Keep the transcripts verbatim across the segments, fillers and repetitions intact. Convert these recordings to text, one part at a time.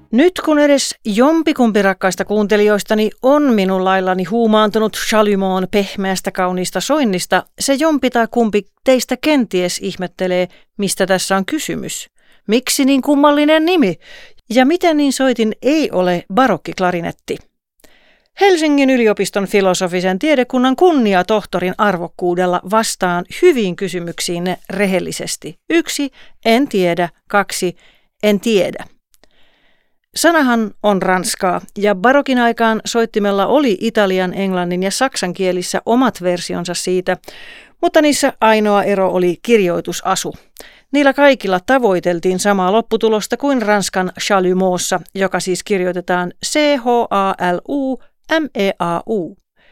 Nyt kun edes jompikumpi rakkaista kuuntelijoistani on minun laillani huumaantunut Chalumeaun pehmeästä kauniista soinnista, se jompi tai kumpi teistä kenties ihmettelee, mistä tässä on kysymys. Miksi niin kummallinen nimi? Ja miten niin soitin ei ole barokkiklarinetti? Helsingin yliopiston filosofisen tiedekunnan kunniatohtorin arvokkuudella vastaan hyviin kysymyksiinne rehellisesti. Yksi, en tiedä. Kaksi, en tiedä. Sanahan on ranskaa, ja barokin aikaan soittimella oli italian, englannin ja saksan kielissä omat versionsa siitä, mutta niissä ainoa ero oli kirjoitusasu. Niillä kaikilla tavoiteltiin samaa lopputulosta kuin ranskan Chalumeaussa, joka siis kirjoitetaan C H A L U M E A U.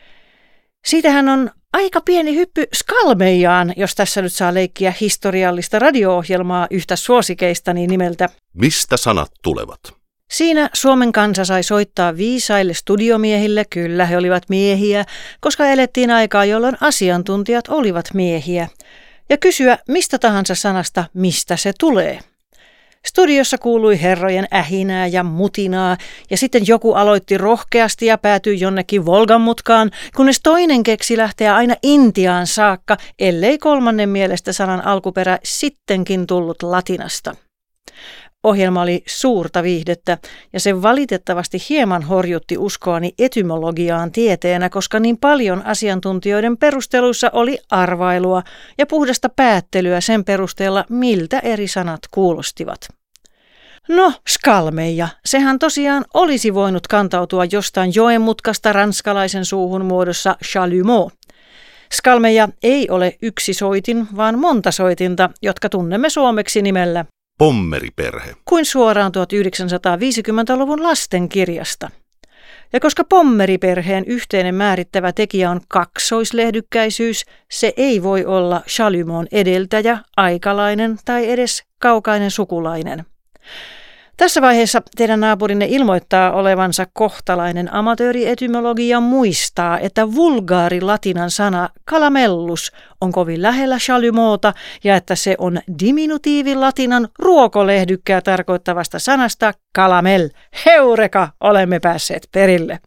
Siitähän on aika pieni hyppy Skalmeijaan, jos tässä nyt saa leikkiä historiallista radio-ohjelmaa yhtä suosikeistani nimeltä. Mistä sanat tulevat? Siinä Suomen kansa sai soittaa viisaille studiomiehille, kyllä he olivat miehiä, koska elettiin aikaa, jolloin asiantuntijat olivat miehiä, ja kysyä mistä tahansa sanasta, mistä se tulee. Studiossa kuului herrojen ähinää ja mutinaa, ja sitten joku aloitti rohkeasti ja päätyi jonnekin Volgan mutkaan, kunnes toinen keksi lähteä aina Intiaan saakka, ellei kolmannen mielestä sanan alkuperä sittenkin tullut latinasta. Ohjelma oli suurta viihdettä, ja se valitettavasti hieman horjutti uskoani etymologiaan tieteenä, koska niin paljon asiantuntijoiden perusteluissa oli arvailua ja puhdasta päättelyä sen perusteella, miltä eri sanat kuulostivat. No, Skalmeija, sehän tosiaan olisi voinut kantautua jostain joenmutkasta ranskalaisen suuhun muodossa Chalumeau. Skalmeija ei ole yksi soitin, vaan monta soitinta, jotka tunnemme suomeksi nimellä Pommeriperhe. Kuin suoraan tuhatyhdeksänsataaviisikymmentäluvun lastenkirjasta. Ja koska pommeriperheen yhteinen määrittävä tekijä on kaksoislehdykkäisyys, se ei voi olla Chalumeaun edeltäjä, aikalainen tai edes kaukainen sukulainen. Tässä vaiheessa teidän naapurinne ilmoittaa olevansa kohtalainen amatöörietymologi ja muistaa, että vulgaari latinan sana calamellus on kovin lähellä Chalumeauta ja että se on diminutiivi latinan ruokolehdykkää tarkoittavasta sanasta calamel. Heureka, olemme päässeet perille.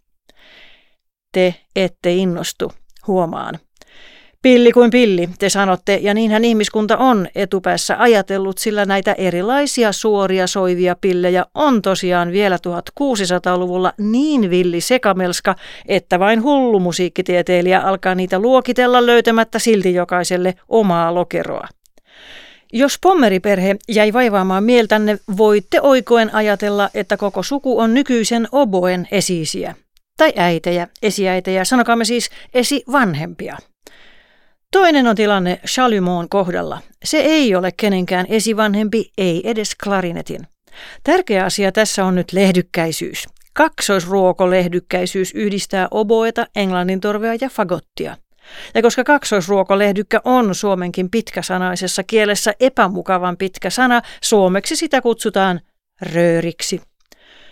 Te ette innostu, huomaan. Pilli kuin pilli, te sanotte, ja niinhän ihmiskunta on etupäässä ajatellut, sillä näitä erilaisia suoria soivia pillejä on tosiaan vielä tuhatkuusisataaluvulla niin villi sekamelska, että vain hullu musiikkitieteilijä alkaa niitä luokitella löytämättä silti jokaiselle omaa lokeroa. Jos pommeriperhe jäi vaivaamaan mieltänne, voitte oikoen ajatella, että koko suku on nykyisen oboen esi-isiä. Tai äitejä, esiäitejä, sanokaamme siis esivanhempia. Toinen on tilanne Chalumeaun kohdalla. Se ei ole kenenkään esivanhempi, ei edes klarinetin. Tärkeä asia tässä on nyt lehdykkäisyys. Kaksoisruokolehdykkäisyys yhdistää oboeta, englannintorvea ja fagottia. Ja koska kaksoisruokolehdykkä on suomenkin pitkäsanaisessa kielessä epämukavan pitkä sana, suomeksi sitä kutsutaan rööriksi.